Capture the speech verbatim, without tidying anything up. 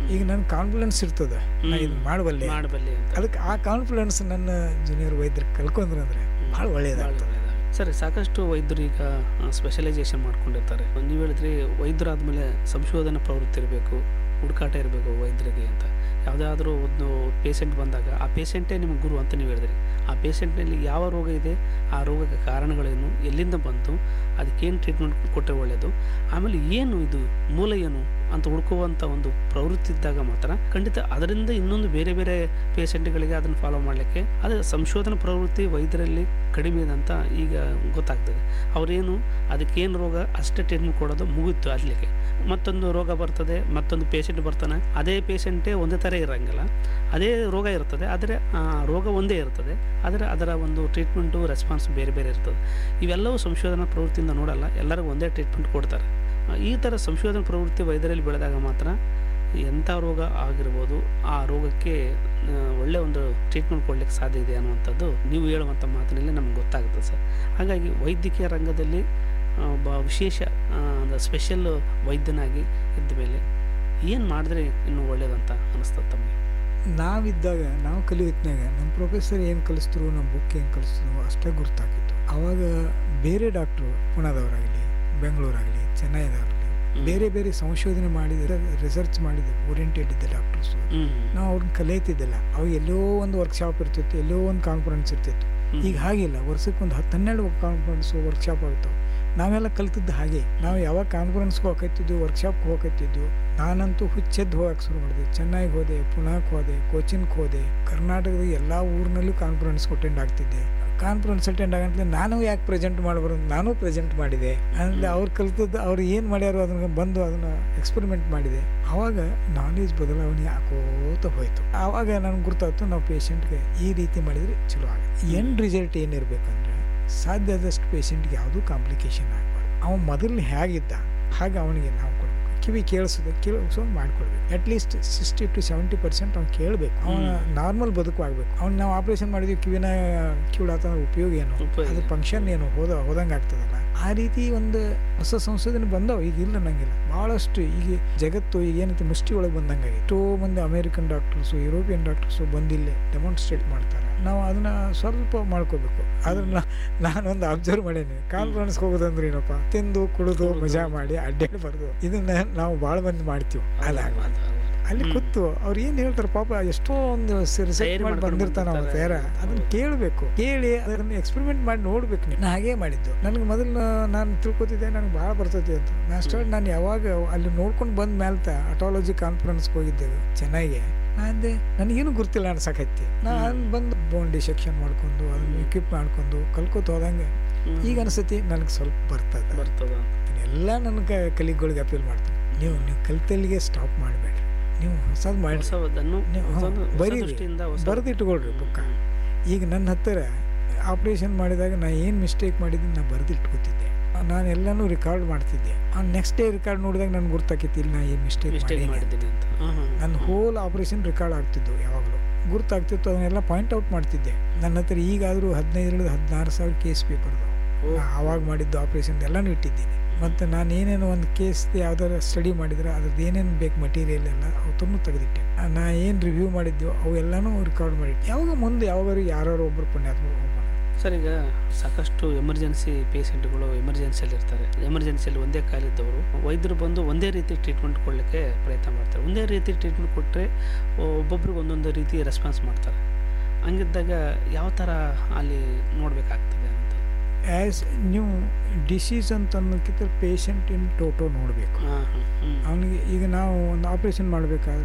ಈಗ ನನ್ನ ಕಾನ್ಫಿಡೆನ್ಸ್ ಇರ್ತದೆ ನಾ ಇದು ಮಾಡಬಲ್ಲೆ ಮಾಡಬಲ್ಲೆ ಅಂತ. ಅದಕ್ಕೆ ಆ ಕಾನ್ಫಿಡೆನ್ಸ್ ನನ್ನ ಜೂನಿಯರ್ ವೈದ್ಯರು ಕಲ್ಕೊಂಡ್ರೆ ಅಂದರೆ ಭಾಳ ಒಳ್ಳೆಯದಾಗ್ತದೆ. ಸರಿ, ಸಾಕಷ್ಟು ವೈದ್ಯರು ಈಗ ಸ್ಪೆಷಲೈಸೇಷನ್ ಮಾಡ್ಕೊಂಡಿರ್ತಾರೆ. ನೀವು ಹೇಳಿದ್ರಿ ವೈದ್ಯರಾದ್ಮೇಲೆ ಸಂಶೋಧನಾ ಪ್ರವೃತ್ತಿ ಇರಬೇಕು, ಹುಡುಕಾಟ ಇರಬೇಕು ವೈದ್ಯರಿಗೆ ಅಂತ. ಯಾವುದಾದ್ರೂ ಒಂದು ಪೇಷೆಂಟ್ ಬಂದಾಗ ಆ ಪೇಷೆಂಟೇ ನಿಮಗೆ ಗುರು ಅಂತ ನೀವು ಹೇಳಿದ್ರಿ. ಆ ಪೇಷೆಂಟ್ನಲ್ಲಿ ಯಾವ ರೋಗ ಇದೆ, ಆ ರೋಗಕ್ಕೆ ಕಾರಣಗಳೇನು, ಎಲ್ಲಿಂದ ಬಂತು, ಅದಕ್ಕೇನು ಟ್ರೀಟ್ಮೆಂಟ್ ಕೊಟ್ಟರೆ ಒಳ್ಳೆಯದು, ಆಮೇಲೆ ಏನು ಇದು ಮೂಲ ಏನು ಅಂತ ಹುಡ್ಕುವಂಥ ಒಂದು ಪ್ರವೃತ್ತಿ ಇದ್ದಾಗ ಮಾತ್ರ ಖಂಡಿತ ಅದರಿಂದ ಇನ್ನೊಂದು ಬೇರೆ ಬೇರೆ ಪೇಷೆಂಟ್ಗಳಿಗೆ ಅದನ್ನು ಫಾಲೋ ಮಾಡಲಿಕ್ಕೆ ಅದು ಸಂಶೋಧನಾ ಪ್ರವೃತ್ತಿ ವೈದ್ಯರಲ್ಲಿ ಕಡಿಮೆ ಇದೆ ಅಂತ ಈಗ ಗೊತ್ತಾಗ್ತದೆ. ಅವರೇನು ಅದಕ್ಕೇನು ರೋಗ ಅಷ್ಟೇ ಟ್ರೀಟ್ಮೆಂಟ್ ಕೊಡೋದು ಮುಗಿತು ಅಲ್ಲಿಗೆ. ಮತ್ತೊಂದು ರೋಗ ಬರ್ತದೆ, ಮತ್ತೊಂದು ಪೇಷೆಂಟ್ ಬರ್ತಾನೆ, ಅದೇ ಪೇಷೆಂಟೇ ಒಂದೇ ಥರ ಇರೋಂಗಿಲ್ಲ, ಅದೇ ರೋಗ ಇರ್ತದೆ, ಆದರೆ ರೋಗ ಒಂದೇ ಇರ್ತದೆ, ಆದರೆ ಅದರ ಒಂದು ಟ್ರೀಟ್ಮೆಂಟು ರೆಸ್ಪಾನ್ಸ್ ಬೇರೆ ಬೇರೆ ಇರ್ತದೆ. ಇವೆಲ್ಲವೂ ಸಂಶೋಧನಾ ಪ್ರವೃತ್ತಿಯಿಂದ ನೋಡಲ್ಲ, ಎಲ್ಲರಿಗೂ ಒಂದೇ ಟ್ರೀಟ್ಮೆಂಟ್ ಕೊಡ್ತಾರೆ. ಈ ಥರ ಸಂಶೋಧನಾ ಪ್ರವೃತ್ತಿ ವೈದ್ಯರಲ್ಲಿ ಬೆಳೆದಾಗ ಮಾತ್ರ ಎಂಥ ರೋಗ ಆಗಿರ್ಬೋದು ಆ ರೋಗಕ್ಕೆ ಒಳ್ಳೆಯ ಒಂದು ಟ್ರೀಟ್ಮೆಂಟ್ ಕೊಡಲಿಕ್ಕೆ ಸಾಧ್ಯ ಇದೆ ಅನ್ನುವಂಥದ್ದು ನೀವು ಹೇಳುವಂಥ ಮಾತಿನಲ್ಲಿ ನಮ್ಗೆ ಗೊತ್ತಾಗುತ್ತೆ ಸರ್. ಹಾಗಾಗಿ ವೈದ್ಯಕೀಯ ರಂಗದಲ್ಲಿ ಒಬ್ಬ ವಿಶೇಷ ಸ್ಪೆಷಲ್ ವೈದ್ಯನಾಗಿ ಇದ್ದ ಮೇಲೆ ಏನು ಮಾಡಿದ್ರೆ ಇನ್ನೂ ಒಳ್ಳೇದಂತ ಅನ್ನಿಸ್ತದೆ ತಮಗೆ? ನಾವಿದ್ದಾಗ ನಾವು ಕಲಿಯುತ್ತನಾಗ ನಮ್ಮ ಪ್ರೊಫೆಸರ್ ಏನು ಕಲಿಸ್ತರು, ನಮ್ಮ ಬುಕ್ ಏನು ಕಲಿಸ್ತರು ಅಷ್ಟೇ ಗುರ್ತಾಗಿತ್ತು. ಆವಾಗ ಬೇರೆ ಡಾಕ್ಟ್ರು ಪುಣೆದವರಾಗಲಿ, ಬೆಂಗಳೂರಾಗಲಿ, ಚೆನ್ನೈದವರಾಗಲಿ ಬೇರೆ ಬೇರೆ ಸಂಶೋಧನೆ ಮಾಡಿದ ರಿಸರ್ಚ್ ಮಾಡಿದ ಓರಿಯೆಂಟೆಡ್ ಇದ್ದ ಡಾಕ್ಟರ್ಸು ನಾವು ಅವ್ರನ್ನ ಕಲಿಯುತ್ತಿದ್ದಿಲ್ಲ. ಅವು ಎಲ್ಲೋ ಒಂದು ವರ್ಕ್ಶಾಪ್ ಇರ್ತಿತ್ತು, ಎಲ್ಲೋ ಒಂದು ಕಾನ್ಫರೆನ್ಸ್ ಇರ್ತಿತ್ತು. ಈಗ ಹಾಗಿಲ್ಲ, ವರ್ಷಕ್ಕೆ ಒಂದು ಹತ್ತು ಹನ್ನೆರಡು ಕಾನ್ಫರೆನ್ಸು ವರ್ಕ್ಶಾಪ್ ಆಗ್ತಾವೆ. ನಾವೆಲ್ಲ ಕಲ್ತಿದ್ದು ಹಾಗೆ. ನಾವು ಯಾವಾಗ ಕಾನ್ಫರೆನ್ಸ್ಗೆ ಹೋಗ್ತಿದ್ವು, ವರ್ಕ್ಶಾಪ್ಗೆ ಹೋಗ್ತಿದ್ವು. ನಾನಂತೂ ಹುಚ್ಚೆದ್ದು ಹೋಗಕ್ಕೆ ಶುರು ಮಾಡಿದೆ. ಚೆನ್ನೈಗೆ ಹೋದೆ, ಪುಣೆಗೆ ಹೋದೆ, ಕೋಚಿನ್ಗೆ ಹೋದೆ, ಕರ್ನಾಟಕದ ಎಲ್ಲ ಊರಿನಲ್ಲೂ ಕಾನ್ಫರೆನ್ಸ್ಗೆ ಅಟೆಂಡ್ ಆಗ್ತಿದ್ದೆ. ಕಾನ್ಫರೆನ್ಸ್ ಅಟೆಂಡ್ ಆಗಂತಲೇ ನಾನು ಯಾಕೆ ಪ್ರೆಸೆಂಟ್ ಮಾಡಬಾರ್ದು, ನಾನು ಪ್ರೆಸೆಂಟ್ ಮಾಡಿದೆ. ಅಂದರೆ ಅವ್ರು ಕಲ್ತದ್ದು ಅವ್ರು ಏನು ಮಾಡ್ಯಾರೋ ಅದನ್ನು ಬಂದು ಅದನ್ನು ಎಕ್ಸ್ಪೆರಿಮೆಂಟ್ ಮಾಡಿದೆ. ಆವಾಗ ನಾಲೆಜ್ ಬದಲಾವಣೆ ಹಾಕೋತ ಹೋಯಿತು. ಆವಾಗ ನನಗೆ ಗೊತ್ತಾಯ್ತು ನಾವು ಪೇಷೆಂಟ್ಗೆ ಈ ರೀತಿ ಮಾಡಿದರೆ ಚಲೋ ಆಗುತ್ತೆ. ಎಂಡ್ ರಿಸಲ್ಟ್ ಏನಿರಬೇಕಂದ್ರೆ ಸಾಧ್ಯ ಆದಷ್ಟು ಪೇಷೆಂಟ್ಗೆ ಯಾವುದೂ ಕಾಂಪ್ಲಿಕೇಶನ್ ಆಗಬಾರ್ದು. ಅವನು ಮೊದಲು ಹೇಗಿದ್ದ ಹಾಗೆ ಅವನಿಗೆ ನಾವು ಕೊಡಬೇಕು. ಕಿವಿ ಕೇಳಿಸೋದು ಕೇಳಿಸೋ ಮಾಡಿಕೊಡ್ಬೇಕು. At least sixty to seventy percent ಅವ್ನು ಕೇಳಬೇಕು. ಅವನ ನಾರ್ಮಲ್ ಬದುಕುವಾಗಬೇಕು. ಅವ್ನು ನಾವು ಆಪ್ರೇಷನ್ ಮಾಡಿದ್ವಿ, ಕಿವಿನ ಕಿವಿಡಾತಂದ್ರೆ ಉಪಯೋಗ ಏನು, ಅದು ಫಂಕ್ಷನ್ ಏನು ಹೋದ ಹೋದಂಗೆ ಆಗ್ತದಲ್ಲ. ಆ ರೀತಿ ಒಂದು ಹೊಸ ಸಂಶೋಧನೆ ಬಂದವು. ಈಗ ಇಲ್ಲ ನಂಗಿಲ್ಲ ಭಾಳಷ್ಟು. ಈಗ ಜಗತ್ತು ಈಗ ಏನೈತೆ ಮುಷ್ಟಿ ಒಳಗೆ ಬಂದಂಗೆ ಎಷ್ಟೋ ಮಂದಿ American doctors, European doctors ಬಂದಿಲ್ಲೇ demonstrate ಮಾಡ್ತಾರೆ. ನಾವು ಅದನ್ನು ಸ್ವಲ್ಪ ಮಾಡ್ಕೋಬೇಕು. ಅದನ್ನ ನಾನೊಂದು ಅಬ್ಸರ್ವ್ ಮಾಡೇನಿ. ಕಾನ್ಫರೆನ್ಸ್ಗೆ ಹೋಗೋದಂದ್ರೆ ಏನಪ್ಪ, ತಿಂದು ಕುಡಿದು ಮಜಾ ಮಾಡಿ ಅಡ್ಡಾಡಬಾರ್ದು. ಇದನ್ನ ನಾವು ಭಾಳ ಮಂದಿ ಮಾಡ್ತೀವಿ. ಅಲ್ಲ ಅಲ್ಲಿ ಕೂತು ಅವ್ರು ಏನು ಹೇಳ್ತಾರೆ ಪಾಪ, ಎಷ್ಟೋ ಒಂದು ರಿಸರ್ಚ್ ಮಾಡಿ ಬಂದಿರ್ತಾನೆ ಅವ್ರ ಬೇರ, ಅದನ್ನು ಕೇಳಬೇಕು. ಕೇಳಿ ಅದನ್ನು ಎಕ್ಸ್ಪೆರಿಮೆಂಟ್ ಮಾಡಿ ನೋಡ್ಬೇಕು. ನಾನು ಹಾಗೇ ಮಾಡಿದ್ದು. ನನಗೆ ಮೊದಲು ನಾನು ತಿಳ್ಕೊತಿದ್ದೆ ನನಗೆ ಭಾಳ ಬರ್ತೈತಿ ಅಂತ. ನಾನು ಸ್ಟಾರ್ಟ್ ನಾನು ಯಾವಾಗ ಅಲ್ಲಿ ನೋಡ್ಕೊಂಡು ಬಂದ ಮೇಲ್ತ ಅಟಾಲಜಿ ಕಾನ್ಫರೆನ್ಸ್ಗೆ ಹೋಗಿದ್ದೆವು ಚೆನ್ನೈಗೆ. ಅಂದೆ ನನಗೇನು ಗೊತ್ತಿಲ್ಲ ಅನ್ಸಕೈತಿ. ನಾನು ಬಂದು ಬೋನ್ ಡಿಸೆಕ್ಷನ್ ಮಾಡ್ಕೊಂಡು ಅದನ್ನು ಎಕ್ವಿಪ್ ಮಾಡ್ಕೊಂಡು ಕಲ್ಕೋತ ಹೋದಂಗೆ ಈಗ ಅನಿಸ್ತೈತಿ ನನಗೆ ಸ್ವಲ್ಪ ಬರ್ತದೆ ಬರ್ತದೆ ಎಲ್ಲ ನನ್ನ ಕಲಿಗಳಿಗೆ ಅಪೀಲ್ ಮಾಡ್ತೀನಿ. ನೀವು ನೀವು ಕಲಿತಲ್ಲಿಗೆ ಸ್ಟಾಪ್ ಮಾಡಬೇಡ್ರಿ. ನೀವು ಹೊಸದು ಮಾಡಿ ಬರೀ ಬರೆದಿಟ್ಕೊಳ್ರಿ ಬುಕ್ಕ. ಈಗ ನನ್ನ ಹತ್ತಿರ ಆಪ್ರೇಷನ್ ಮಾಡಿದಾಗ ನಾ ಏನು ಮಿಸ್ಟೇಕ್ ಮಾಡಿದ್ದೀನಿ ನಾನು ಬರೆದಿಟ್ಕೊತಿದ್ದೆ. ನಾನು ಎಲ್ಲನೂ ರಿಕಾರ್ಡ್ ಮಾಡ್ತಿದ್ದೆ. ಆ ನೆಕ್ಸ್ಟ್ ಡೇ ರಿಕಾರ್ಡ್ ನೋಡಿದಾಗ ನನಗೆ ಗೊತ್ತಾಕೈತಿ ಇಲ್ಲಿ ನಾ ಏನು ಮಿಸ್ಟೇಕ್ ಮಾಡಿದ್ದೀನಿ ಅಂತ. ನನ್ನ ಹೋಲ್ ಆಪ್ರೇಷನ್ ರಿಕಾರ್ಡ್ ಆಗ್ತಿದ್ದು, ಯಾವಾಗಲೂ ಗುರ್ತಾಗ್ತಿತ್ತು. ಅದನ್ನೆಲ್ಲ ಪಾಯಿಂಟ್ ಔಟ್ ಮಾಡ್ತಿದ್ದೆ. ನನ್ನ ಹತ್ರ ಈಗಾದರೂ ಹದಿನೈದರಿಂದ ಹದಿನಾರು ಸಾವಿರ ಕೇಸ್ ಪೇಪರ್ದು ಆವಾಗ ಮಾಡಿದ್ದು ಆಪ್ರೇಷನ್ ಎಲ್ಲನೂ ಇಟ್ಟಿದ್ದೀನಿ. ಮತ್ತು ನಾನು ಏನೇನು ಒಂದು ಕೇಸ್ ಯಾವ್ದಾರು ಸ್ಟಡಿ ಮಾಡಿದ್ರೆ ಅದ್ರದ್ದು ಏನೇನು ಬೇಕು ಮಟೀರಿಯಲ್ ಎಲ್ಲ ಅವತ್ತನ್ನು ತೆಗೆದಿಟ್ಟೆ. ನಾ ಏನು ರಿವ್ಯೂ ಮಾಡಿದ್ದೆವು ಅವೆಲ್ಲನೂ ರಿಕಾರ್ಡ್ ಮಾಡಿಟ್ಟೆ. ಯಾವಾಗ ಮುಂದೆ ಯಾವಾಗಾರು ಯಾರು ಒಬ್ಬರು ಪುಣ್ಯಾತ್ಮರು ಹೋಗೋಣ. ಸರ್, ಈಗ ಸಾಕಷ್ಟು ಎಮರ್ಜೆನ್ಸಿ ಪೇಷೆಂಟ್ಗಳು ಎಮರ್ಜೆನ್ಸಿಯಲ್ಲಿ ಇರ್ತಾರೆ. ಎಮರ್ಜೆನ್ಸಿಯಲ್ಲಿ ಒಂದೇ ಕಾಲಿದ್ದವರು ವೈದ್ಯರು ಬಂದು ಒಂದೇ ರೀತಿ ಟ್ರೀಟ್ಮೆಂಟ್ ಕೊಡಲಿಕ್ಕೆ ಪ್ರಯತ್ನ ಮಾಡ್ತಾರೆ. ಒಂದೇ ರೀತಿ ಟ್ರೀಟ್ಮೆಂಟ್ ಕೊಟ್ಟರೆ ಒಬ್ಬೊಬ್ರಿಗೆ ಒಂದೊಂದು ರೀತಿ ರೆಸ್ಪಾನ್ಸ್ ಮಾಡ್ತಾರೆ. ಹಂಗಿದ್ದಾಗ ಯಾವ ಥರ ಅಲ್ಲಿ ನೋಡಬೇಕಾಗ್ತದೆ ಅಂತ? ಆ್ಯಸ್ ನೀವು ಡಿಸೀಸ್ ಅಂತ ಅನ್ನೋಕ್ಕಿಂತ ಪೇಷಂಟ್ ಇನ್ ಟೋಟೋ ನೋಡಬೇಕು. ಅವನಿಗೆ ಈಗ ನಾವು ಒಂದು ಆಪ್ರೇಷನ್ ಮಾಡಬೇಕಾದ್ರೆ